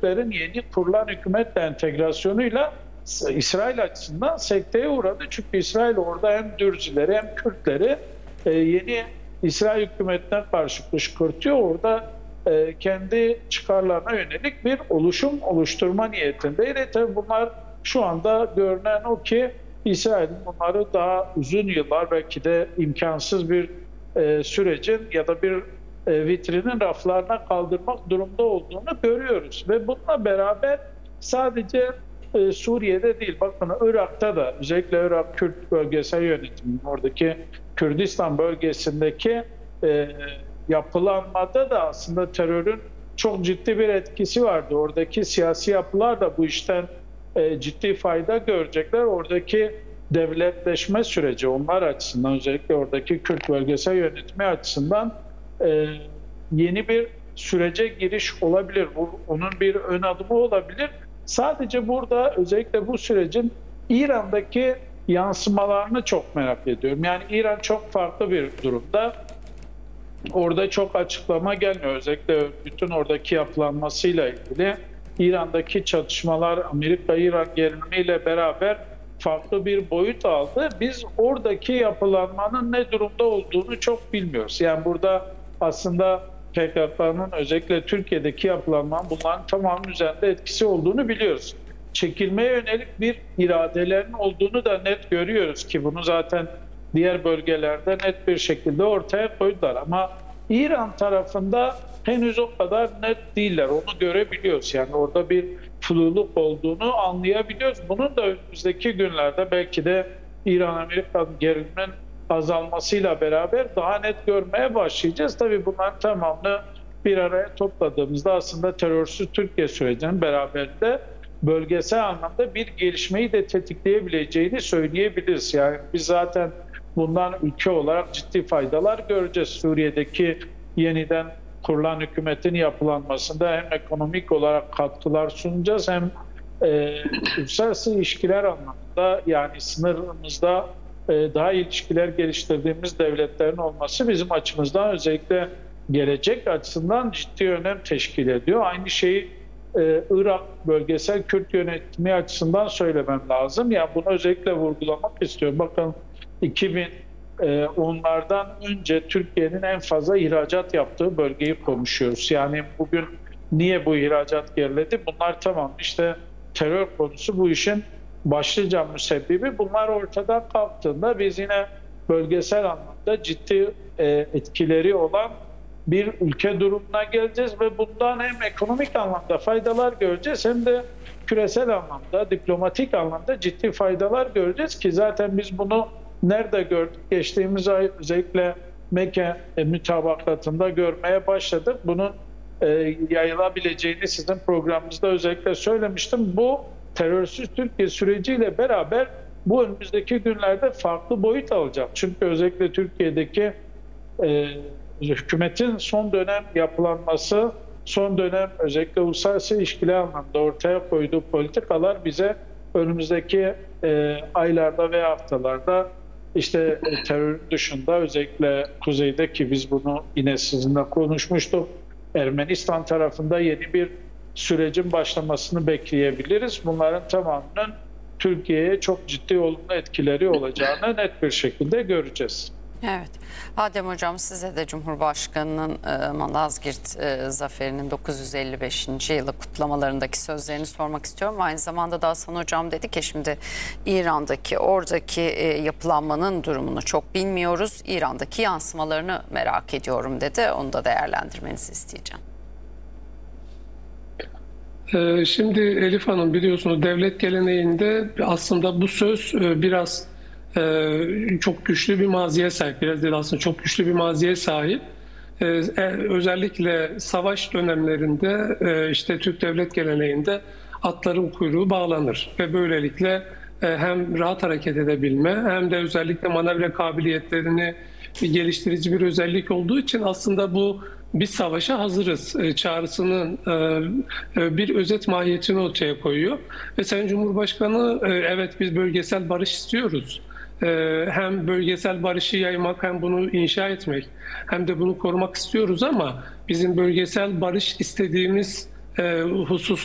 devletlerin yeni kurulan hükümetle entegrasyonuyla İsrail açısından sekteye uğradı. Çünkü İsrail orada hem Dürzileri hem Kürtleri yeni İsrail hükümetine karşı kışkırtıyor. Orada kendi çıkarlarına yönelik bir oluşum oluşturma niyetindeydi. Tabii bunlar şu anda görünen o ki İsrail'in bunları daha uzun yıllar belki de imkansız bir sürecin ya da bir vitrinin raflarına kaldırmak durumda olduğunu görüyoruz. Ve bununla beraber sadece Suriye'de değil, bakın Irak'ta da özellikle Irak Kürt bölgesel yönetimi, oradaki Kürdistan bölgesindeki yapılanmada da aslında terörün çok ciddi bir etkisi vardı. Oradaki siyasi yapılar da bu işten ciddi fayda görecekler. Oradaki devletleşme süreci onlar açısından, özellikle oradaki Kürt bölgesel yönetimi açısından yeni bir sürece giriş olabilir. Onun bir ön adımı olabilir. Sadece burada özellikle bu sürecin İran'daki yansımalarını çok merak ediyorum. Yani İran çok farklı bir durumda. Orada çok açıklama gelmiyor. Özellikle bütün oradaki yapılanmasıyla ilgili. İran'daki çatışmalar Amerika-İran gerilimiyle beraber farklı bir boyut aldı. Biz oradaki yapılanmanın ne durumda olduğunu çok bilmiyoruz. Yani burada aslında PKK'nın özellikle Türkiye'deki yapılanmanın bunların tamamının üzerinde etkisi olduğunu biliyoruz. Çekilmeye yönelik bir iradelerin olduğunu da net görüyoruz ki bunu zaten diğer bölgelerde net bir şekilde ortaya koydular. Ama İran tarafında henüz o kadar net değiller. Onu görebiliyoruz. Yani orada bir fluluk olduğunu anlayabiliyoruz. Bunun da önümüzdeki günlerde belki de İran-Amerika gerilinin azalmasıyla beraber daha net görmeye başlayacağız. Tabii bunların tamamını bir araya topladığımızda aslında terörsüz Türkiye sürecinin beraberinde bölgesel anlamda bir gelişmeyi de tetikleyebileceğini söyleyebiliriz. Yani biz zaten bundan ülke olarak ciddi faydalar göreceğiz. Suriye'deki yeniden kurulan hükümetin yapılanmasında hem ekonomik olarak katkılar sunacağız hem uluslararası ilişkiler anlamında, yani sınırımızda daha iyi ilişkiler geliştirdiğimiz devletlerin olması bizim açımızdan özellikle gelecek açısından ciddi önem teşkil ediyor. Aynı şeyi Irak bölgesel Kürt yönetimi açısından söylemem lazım. Yani bunu özellikle vurgulamak istiyorum. Bakın 2010'lardan önce Türkiye'nin en fazla ihracat yaptığı bölgeyi konuşuyoruz. Yani bugün niye bu ihracat geriledi? Bunlar tamam işte terör konusu bu işin başlıca müsebbibi. Bunlar ortadan kalktığında biz yine bölgesel anlamda ciddi etkileri olan bir ülke durumuna geleceğiz ve bundan hem ekonomik anlamda faydalar göreceğiz hem de küresel anlamda, diplomatik anlamda ciddi faydalar göreceğiz ki zaten biz bunu nerede gördük? Geçtiğimiz ay özellikle Mekke mütabakatında görmeye başladık. Bunun yayılabileceğini sizin programınızda özellikle söylemiştim. Bu terörsüz Türkiye süreciyle beraber bu önümüzdeki günlerde farklı boyut alacak. Çünkü özellikle Türkiye'deki hükümetin son dönem yapılanması, son dönem özellikle uluslararası ilişkiler anlamda ortaya koyduğu politikalar bize önümüzdeki aylarda ve haftalarda işte terör dışında özellikle kuzeyde ki biz bunu yine sizinle konuşmuştuk, Ermenistan tarafında yeni bir sürecin başlamasını bekleyebiliriz. Bunların tamamının Türkiye'ye çok ciddi olumlu etkileri olacağını net bir şekilde göreceğiz. Evet. Adem Hocam, size de Cumhurbaşkanı'nın Malazgirt zaferinin 955. yılı kutlamalarındaki sözlerini sormak istiyorum. Aynı zamanda da Hasan Hocam dedi ki şimdi İran'daki oradaki yapılanmanın durumunu çok bilmiyoruz. İran'daki yansımalarını merak ediyorum dedi. Onu da değerlendirmenizi isteyeceğim. Şimdi Elif Hanım, biliyorsunuz devlet geleneğinde aslında bu söz biraz çok güçlü bir maziye sahip. Biraz değil aslında çok güçlü bir maziye sahip. Özellikle savaş dönemlerinde işte Türk devlet geleneğinde atların kuyruğu bağlanır ve böylelikle hem rahat hareket edebilme hem de özellikle manevra kabiliyetlerini geliştirici bir özellik olduğu için aslında bu biz savaşa hazırız çağrısının bir özet mahiyetini ortaya koyuyor. Ve Sayın Cumhurbaşkanı evet biz bölgesel barış istiyoruz. Hem bölgesel barışı yaymak hem bunu inşa etmek hem de bunu korumak istiyoruz ama bizim bölgesel barış istediğimiz husus